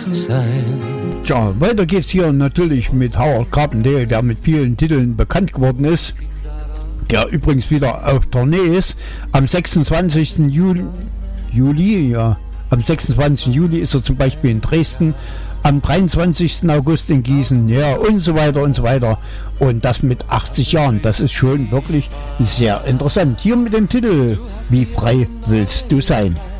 zu sein. Tja, weiter geht's hier natürlich mit Howard Carpendale, der mit vielen Titeln bekannt geworden ist, der übrigens wieder auf Tournee ist. Am 26. Juli ist er zum Beispiel in Dresden, am 23. August in Gießen, ja, und so weiter und so weiter. Und das mit 80 Jahren, das ist schon wirklich sehr interessant. Hier mit dem Titel: Wie frei willst du sein?